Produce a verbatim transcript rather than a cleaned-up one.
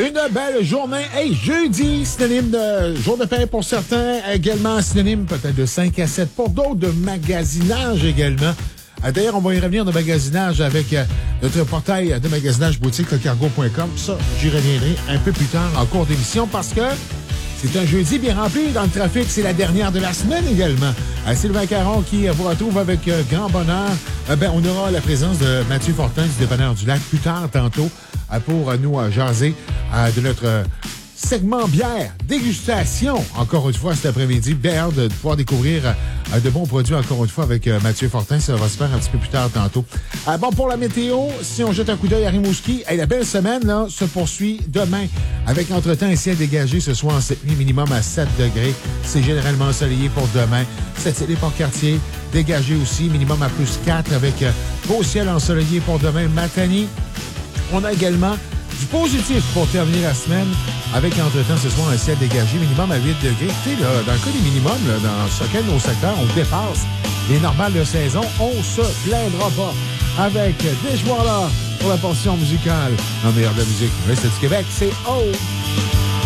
Une belle journée. Hey, jeudi, synonyme de jour de paix pour certains. Également synonyme peut-être de cinq à sept pour d'autres, de magasinage également. D'ailleurs, on va y revenir de magasinage avec euh, notre portail de magasinage boutique le cargo point com. Ça, j'y reviendrai un peu plus tard en cours d'émission parce que c'est un jeudi bien rempli dans le trafic. C'est la dernière de la semaine également. Euh, Sylvain Caron qui euh, vous retrouve avec euh, grand bonheur. Euh, ben, on aura la présence de Mathieu Fortin du Dépanneur du Lac plus tard tantôt euh, pour euh, nous euh, jaser euh, de notre... Euh, segment bière, dégustation, encore une fois cet après-midi. Bien hâte de pouvoir découvrir euh, de bons produits, encore une fois, avec euh, Mathieu Fortin. Ça va se faire un petit peu plus tard tantôt. Euh, bon, pour la météo, si on jette un coup d'œil à Rimouski, hey, la belle semaine là, se poursuit demain. Avec entre-temps un ciel dégagé ce soir en cette nuit, minimum à sept degrés. C'est généralement ensoleillé pour demain. Cette Port-Cartier, dégagé aussi, minimum à plus quatre avec euh, beau ciel ensoleillé pour demain. Matani, on a également du positif pour terminer la semaine avec entre-temps ce soir un ciel dégagé, minimum à huit degrés. Écoutez, là, dans le cas des minimums, là, dans chacun de nos secteurs, on dépasse les normales de saison. On se plaindra pas avec des joueurs là pour la portion musicale. La meilleure de la musique, l'Est du Québec, c'est O.